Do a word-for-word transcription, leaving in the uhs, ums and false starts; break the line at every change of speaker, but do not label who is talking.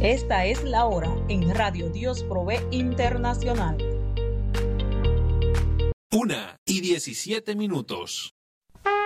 Esta es la hora en Radio Dios Provee Internacional.
Una y diecisiete minutos.